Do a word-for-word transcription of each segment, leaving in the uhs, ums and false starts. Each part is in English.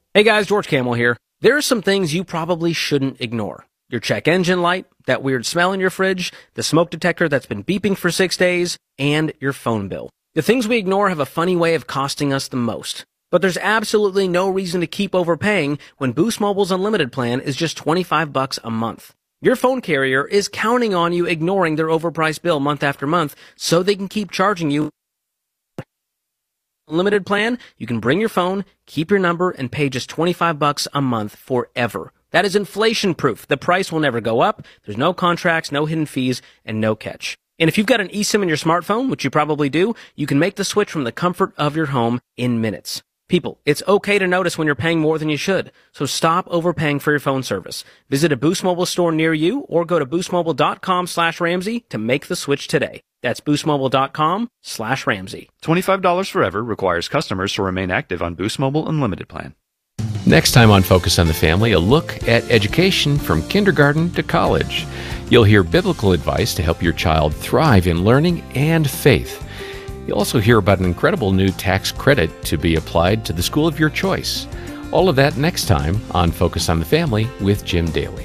Hey guys, George Camel here. There are some things you probably shouldn't ignore. Your check engine light, that weird smell in your fridge, the smoke detector that's been beeping for six days, and your phone bill. The things we ignore have a funny way of costing us the most. But there's absolutely no reason to keep overpaying when Boost Mobile's unlimited plan is just twenty-five bucks a month. Your phone carrier is counting on you ignoring their overpriced bill month after month so they can keep charging you. Unlimited plan, you can bring your phone, keep your number, and pay just twenty-five bucks a month forever. That is inflation proof. The price will never go up. There's no contracts, no hidden fees, and no catch. And if you've got an eSIM in your smartphone, which you probably do, you can make the switch from the comfort of your home in minutes. People, it's okay to notice when you're paying more than you should, so stop overpaying for your phone service. Visit a Boost Mobile store near you or go to boostmobile.com slash Ramsey to make the switch today. That's boostmobile.com slash Ramsey. twenty-five dollars forever requires customers to remain active on Boost Mobile Unlimited plan. Next time on Focus on the Family, a look at education from kindergarten to college. You'll hear biblical advice to help your child thrive in learning and faith. You'll also hear about an incredible new tax credit to be applied to the school of your choice. All of that next time on Focus on the Family with Jim Daly.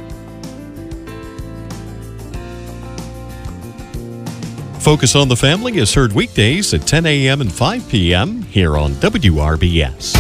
Focus on the Family is heard weekdays at ten a.m. and five p.m. here on W R B S.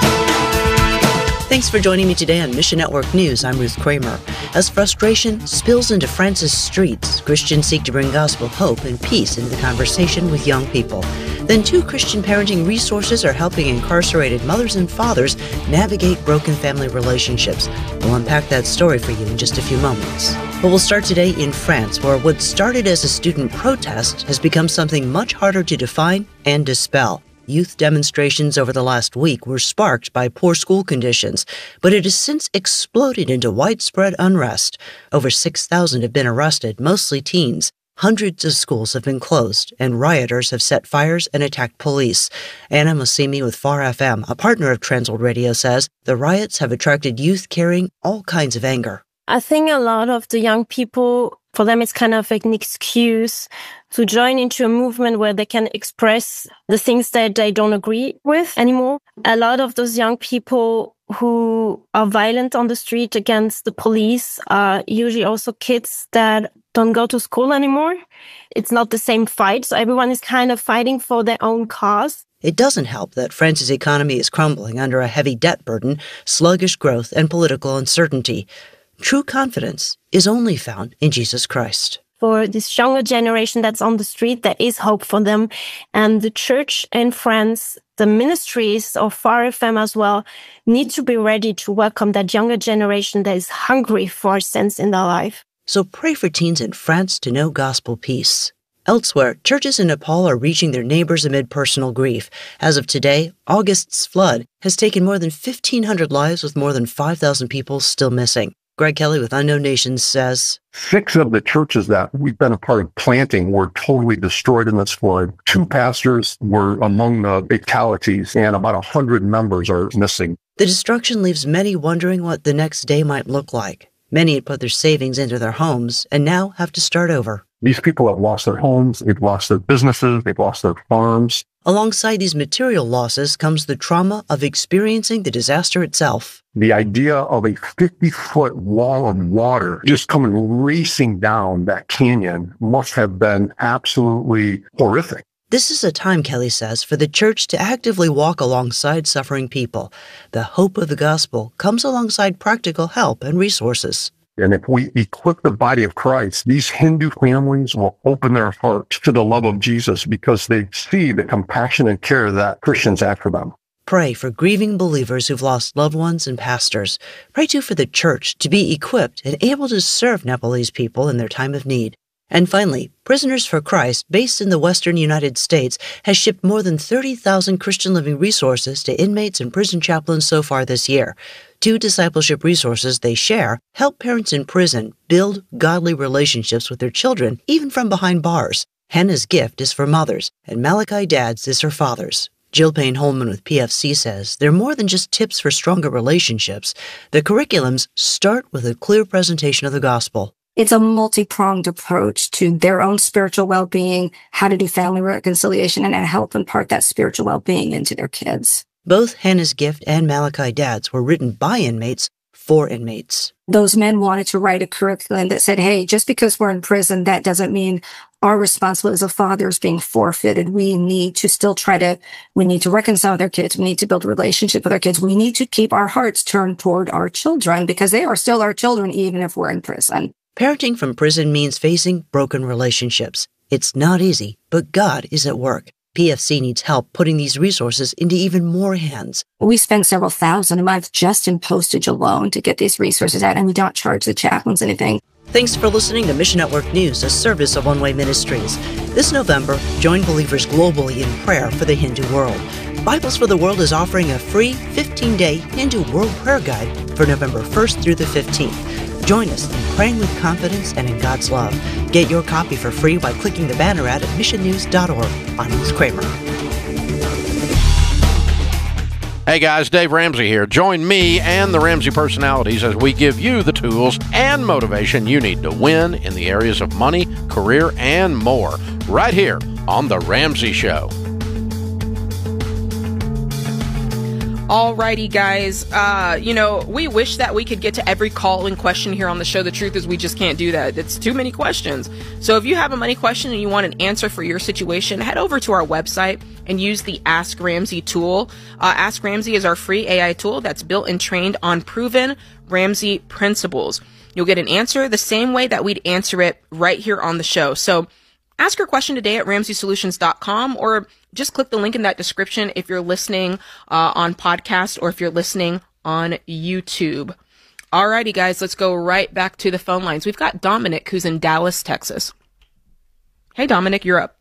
Thanks for joining me today on Mission Network News. I'm Ruth Kramer. As frustration spills into France's streets, Christians seek to bring gospel hope and peace into the conversation with young people. Then two Christian parenting resources are helping incarcerated mothers and fathers navigate broken family relationships. We'll unpack that story for you in just a few moments. But we'll start today in France, where what started as a student protest has become something much harder to define and dispel. Youth demonstrations over the last week were sparked by poor school conditions, but it has since exploded into widespread unrest. Over six thousand have been arrested, mostly teens. Hundreds of schools have been closed, and rioters have set fires and attacked police. Anna Mossimi with Far F M, a partner of Transworld Radio, says the riots have attracted youth carrying all kinds of anger. I think a lot of the young people, for them, it's kind of like an excuse to join into a movement where they can express the things that they don't agree with anymore. A lot of those young people who are violent on the street against the police are usually also kids that don't go to school anymore. It's not the same fight, so everyone is kind of fighting for their own cause. It doesn't help that France's economy is crumbling under a heavy debt burden, sluggish growth, and political uncertainty. True confidence is only found in Jesus Christ. For this younger generation that's on the street, there is hope for them. And the church in France, the ministries of Far F M as well, need to be ready to welcome that younger generation that is hungry for sense in their life. So pray for teens in France to know gospel peace. Elsewhere, churches in Nepal are reaching their neighbors amid personal grief. As of today, August's flood has taken more than fifteen hundred lives, with more than five thousand people still missing. Greg Kelly with Unknown Nations says, Six of the churches that we've been a part of planting were totally destroyed in this flood. Two pastors were among the fatalities, and about one hundred members are missing. The destruction leaves many wondering what the next day might look like. Many had put their savings into their homes and now have to start over. These people have lost their homes, they've lost their businesses, they've lost their farms. Alongside these material losses comes the trauma of experiencing the disaster itself. The idea of a fifty-foot wall of water just coming racing down that canyon must have been absolutely horrific. This is a time, Kelly says, for the church to actively walk alongside suffering people. The hope of the gospel comes alongside practical help and resources. And if we equip the body of Christ, these Hindu families will open their hearts to the love of Jesus because they see the compassion and care that Christians have for them. Pray for grieving believers who've lost loved ones and pastors. Pray too for the church to be equipped and able to serve Nepalese people in their time of need. And finally, Prisoners for Christ, based in the western United States, has shipped more than thirty thousand Christian living resources to inmates and prison chaplains so far this year. Two discipleship resources they share help parents in prison build godly relationships with their children, even from behind bars. Hannah's gift is for mothers, and Malachi Dad's is for fathers. Jill Payne-Holman with P F C says they're more than just tips for stronger relationships. The curriculums start with a clear presentation of the gospel. It's a multi-pronged approach to their own spiritual well-being, how to do family reconciliation, and help impart that spiritual well-being into their kids. Both Hannah's Gift and Malachi Dads were written by inmates for inmates. Those men wanted to write a curriculum that said, hey, just because we're in prison, that doesn't mean our responsibility as a father is being forfeited. We need to still try to, we need to reconcile with our kids. We need to build a relationship with our kids. We need to keep our hearts turned toward our children because they are still our children, even if we're in prison. Parenting from prison means facing broken relationships. It's not easy, but God is at work. P F C needs help putting these resources into even more hands. We spend several thousand a month just in postage alone to get these resources out, and we don't charge the chaplains anything. Thanks for listening to Mission Network News, a service of One Way Ministries. This November, join believers globally in prayer for the Hindu world. Bibles for the World is offering a free fifteen-day Hindu World Prayer Guide for November first through the fifteenth. Join us in praying with confidence and in God's love. Get your copy for free by clicking the banner ad at mission news dot org. I'm Ruth Kramer. Hey guys, Dave Ramsey here. Join me and the Ramsey personalities as we give you the tools and motivation you need to win in the areas of money, career, and more. Right here on The Ramsey Show. Alrighty, guys. Uh, you know, we wish that we could get to every call and question here on the show. The truth is we just can't do that. It's too many questions. So if you have a money question and you want an answer for your situation, head over to our website and use the Ask Ramsey tool. Uh, Ask Ramsey is our free A I tool that's built and trained on proven Ramsey principles. You'll get an answer the same way that we'd answer it right here on the show. So ask your question today at ramsey solutions dot com, or just click the link in that description if you're listening uh, on podcast or if you're listening on YouTube. Alrighty, guys, let's go right back to the phone lines. We've got Dominic, who's in Dallas, Texas. Hey, Dominic, you're up.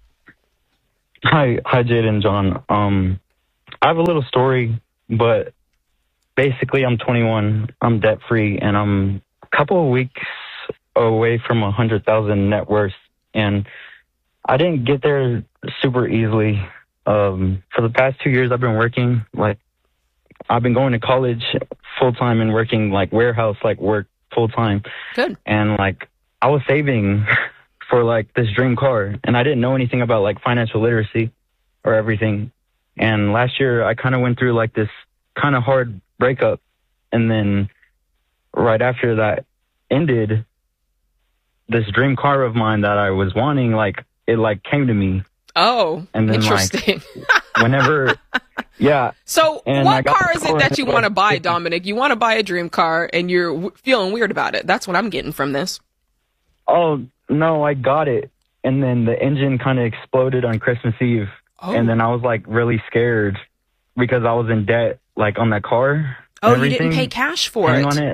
Hi, hi, Jade and John. Um, I have a little story, but basically I'm twenty-one, I'm debt-free, and I'm a couple of weeks away from one hundred thousand net worth. And I didn't get there super easily. Um, for the past two years, I've been working, like, I've been going to college full-time and working, like, warehouse, like, work full-time. Good. And, like, I was saving for, like, this dream car. And I didn't know anything about, like, financial literacy or everything. And last year, I kind of went through, like, this kind of hard breakup. And then right after that ended, this dream car of mine that I was wanting, like, it, like, came to me. Oh, and then, interesting. Like, whenever, yeah. So what car is it that you want to buy, Dominic? You want to buy a dream car, and you're w- feeling weird about it. That's what I'm getting from this. Oh, no, I got it. And then the engine kind of exploded on Christmas Eve. Oh. And then I was, like, really scared because I was in debt, like, on that car. Oh, you didn't pay cash for it. On it.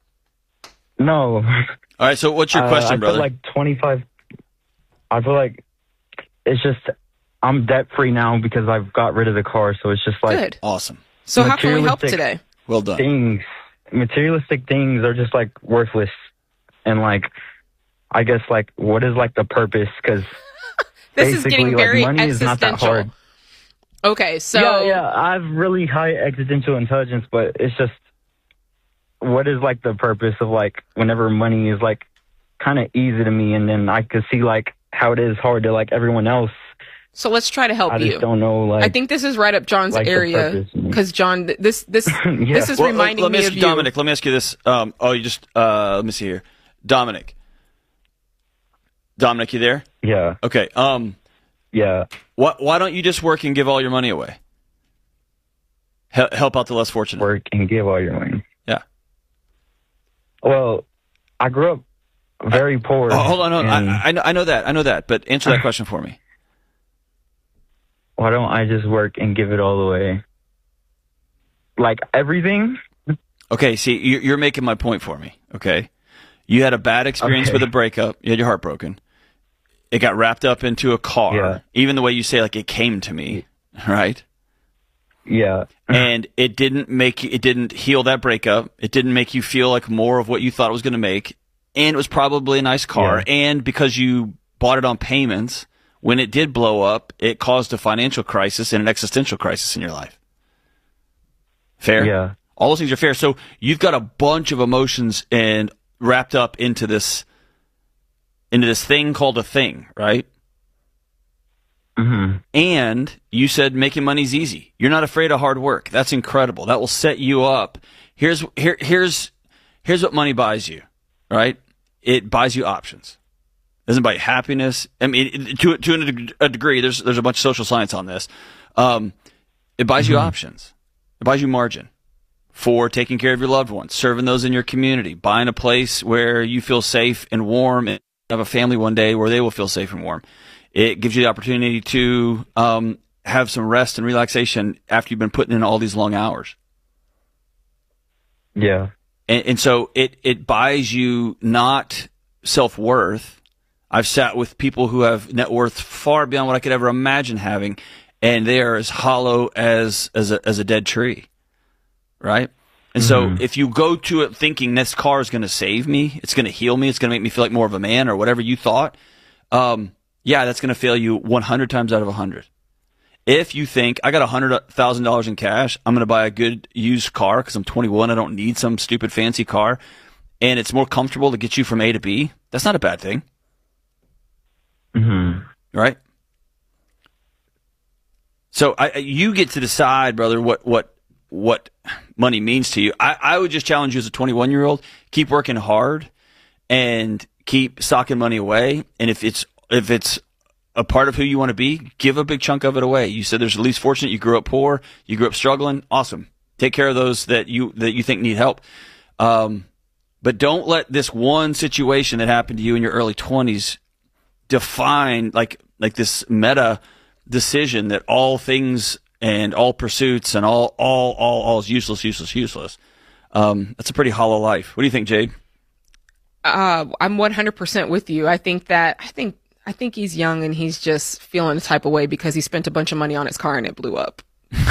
No. All right, so what's your question, uh, I brother? I feel like twenty-five. I feel like it's just I'm debt free now because I've got rid of the car. So it's just like good, awesome. So how can we help today? Well done. Things, materialistic things are just like worthless, and like I guess like what is like the purpose? Because this is getting very like, money existential. Is not that hard. Okay, so yeah, yeah, I have really high existential intelligence, but it's just. What is like the purpose of like whenever money is like kind of easy to me, and then I could see like how it is hard to like everyone else. So let's try to help I you. I just don't know. Like I think this is right up John's like area because John, this this yeah. this is well, reminding let me, me ask of you, you. Dominic. Let me ask you this. Um, oh, you just uh, let me see here, Dominic. Dominic, you there? Yeah. Okay. Um, yeah. Why why don't you just work and give all your money away? Hel- help out the less fortunate. Work and give all your money. Yeah. Well, I grew up very poor. Oh, hold on, hold on. I, I, know, I know that. I know that. But answer that question for me. Why don't I just work and give it all away? Like everything? Okay, see, you're making my point for me, okay? You had a bad experience okay. with a breakup. You had your heart broken. It got wrapped up into a car. Yeah. Even the way you say, like, it came to me, right? Yeah. And it didn't make you, it didn't heal that breakup. It didn't make you feel like more of what you thought it was going to make. And it was probably a nice car. Yeah. And because you bought it on payments, when it did blow up, it caused a financial crisis and an existential crisis in your life. Fair? Yeah. All those things are fair. So you've got a bunch of emotions and wrapped up into this, into this thing called a thing, right? Mm-hmm. And you said making money's easy. You're not afraid of hard work. That's incredible. That will set you up. Here's here here's here's what money buys you, right? It buys you options. It doesn't buy you happiness. I mean, to to a degree, there's there's a bunch of social science on this. Um, it buys mm-hmm. you options. It buys you margin for taking care of your loved ones, serving those in your community, buying a place where you feel safe and warm, and have a family one day where they will feel safe and warm. It gives you the opportunity to um, have some rest and relaxation after you've been putting in all these long hours. Yeah. And, and so it, it buys you not self-worth. I've sat with people who have net worth far beyond what I could ever imagine having, and they are as hollow as, as, a, as a dead tree, right? And mm-hmm. so if you go to it thinking this car is going to save me, it's going to heal me, it's going to make me feel like more of a man or whatever you thought, um, yeah, that's going to fail you one hundred times out of one hundred. If you think, I got one hundred thousand dollars in cash, I'm going to buy a good used car because I'm twenty-one, I don't need some stupid fancy car, and it's more comfortable to get you from A to B, that's not a bad thing. Mm-hmm. Right? So I, you get to decide, brother, what, what, what money means to you. I, I would just challenge you as a twenty-one-year-old, keep working hard and keep socking money away, and if it's If it's a part of who you want to be, give a big chunk of it away. You said there's the least fortunate. You grew up poor. You grew up struggling. Awesome. Take care of those that you that you think need help. Um, but don't let this one situation that happened to you in your early twenties define like like this meta decision that all things and all pursuits and all all all all is useless, useless, useless. Um, that's a pretty hollow life. What do you think, Jade? Uh, I'm one hundred percent with you. I think that I think. I think he's young and he's just feeling a type of way because he spent a bunch of money on his car and it blew up.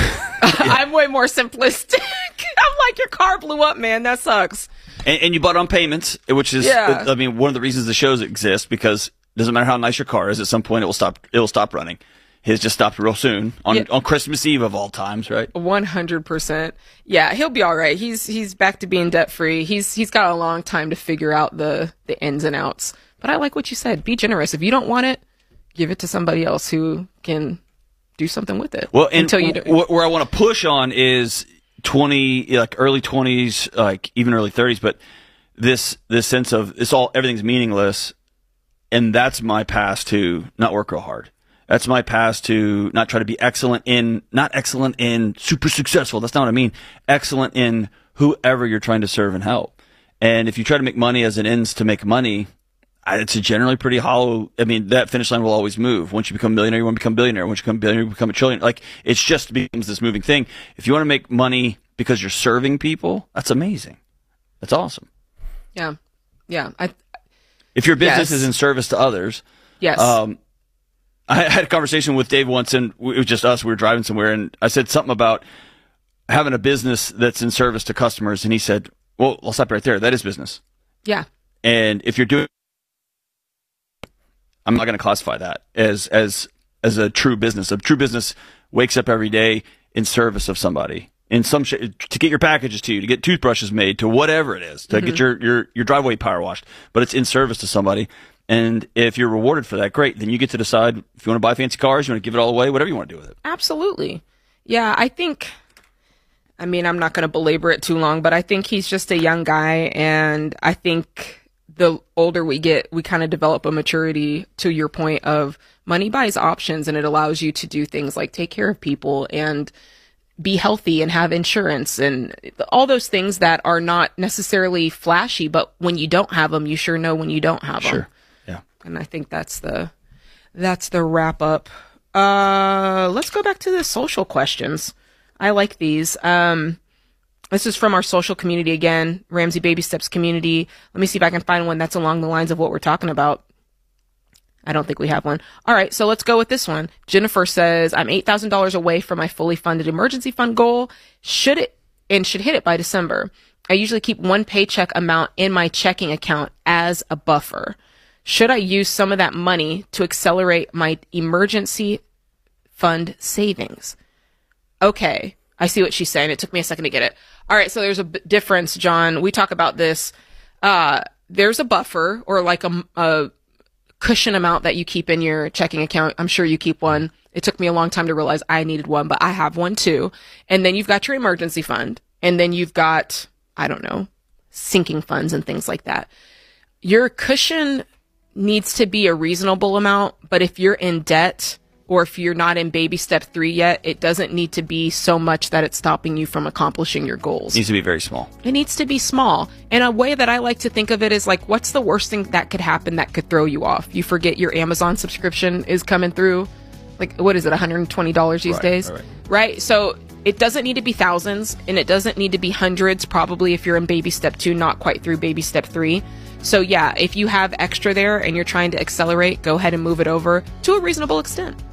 I'm way more simplistic. I'm like, your car blew up, man. That sucks. And, and you bought on payments, which is, yeah. I mean, one of the reasons the shows exist, because it doesn't matter how nice your car is, at some point it will stop, it will stop running. His just stopped real soon on, yeah. on Christmas Eve of all times, right? one hundred percent. Yeah, he'll be all right. He's, he's back to being debt free. He's, he's got a long time to figure out the, the ins and outs. But I like what you said. Be generous. If you don't want it, give it to somebody else who can do something with it. Well, and until you do. Wh- where I want to push on is twenty, like early twenties, like even early thirties. But this this sense of it's all everything's meaningless, and that's my path to not work real hard. That's my path to not try to be excellent in, not excellent in super successful. That's not what I mean. Excellent in whoever you're trying to serve and help. And if you try to make money as an ends to make money, it's a generally pretty hollow. I mean, that finish line will always move. Once you become a millionaire, you want to become a billionaire. Once you become a billionaire, you become a trillionaire. Like, it's just becomes this moving thing. If you want to make money because you're serving people, that's amazing. That's awesome. Yeah. Yeah. I, if your business yes. is in service to others. Yes. Um, I had a conversation with Dave once, and it was just us. We were driving somewhere, and I said something about having a business that's in service to customers. And he said, well, I'll stop right there. That is business. Yeah. And if you're doing, I'm not going to classify that as as as a true business. A true business wakes up every day in service of somebody, in some sh- to get your packages to you, to get toothbrushes made, to whatever it is, to mm-hmm. get your, your your driveway power washed. But it's in service to somebody, and if you're rewarded for that, great. Then you get to decide if you want to buy fancy cars, you want to give it all away, whatever you want to do with it. Absolutely, yeah. I think. I mean, I'm not going to belabor it too long, but I think he's just a young guy, and I think the older we get, we kind of develop a maturity to your point of money buys options, and it allows you to do things like take care of people and be healthy and have insurance and all those things that are not necessarily flashy, but when you don't have them, you sure know when you don't have them. Sure. Yeah. And I think that's the, that's the wrap up. Uh, let's go back to the social questions. I like these. Um, This is from our social community again, Ramsey Baby Steps community. Let me see if I can find one that's along the lines of what we're talking about. I don't think we have one. All right, so let's go with this one. Jennifer says, I'm eight thousand dollars away from my fully funded emergency fund goal. Should it, and should hit it by December. I usually keep one paycheck amount in my checking account as a buffer. Should I use some of that money to accelerate my emergency fund savings? Okay. I see what she's saying. It took me a second to get it. All right. So there's a b- difference, John. We talk about this. Uh, there's a buffer or like a, a cushion amount that you keep in your checking account. I'm sure you keep one. It took me a long time to realize I needed one, but I have one too. And then you've got your emergency fund. And then you've got, I don't know, sinking funds and things like that. Your cushion needs to be a reasonable amount, but if you're in debt or if you're not in baby step three yet, it doesn't need to be so much that it's stopping you from accomplishing your goals. It needs to be very small. It needs to be small. And a way that I like to think of it is like, what's the worst thing that could happen that could throw you off? You forget your Amazon subscription is coming through. Like, what is it, one hundred twenty dollars these right, days? Right. right? So it doesn't need to be thousands, and it doesn't need to be hundreds, probably if you're in baby step two, not quite through baby step three. So yeah, if you have extra there and you're trying to accelerate, go ahead and move it over to a reasonable extent.